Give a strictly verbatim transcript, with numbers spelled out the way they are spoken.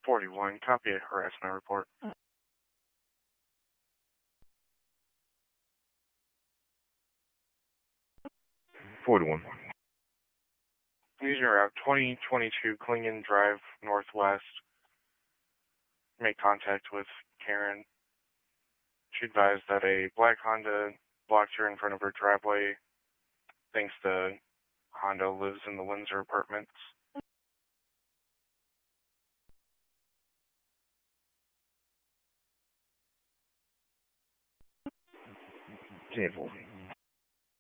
forty-one, copy a harassment report. forty-one. User route twenty twenty-two Klingen Drive Northwest. Make contact with Karen. She advised that a black Honda blocked her in front of her driveway. Thinks the Honda lives in the Windsor apartments. ten four.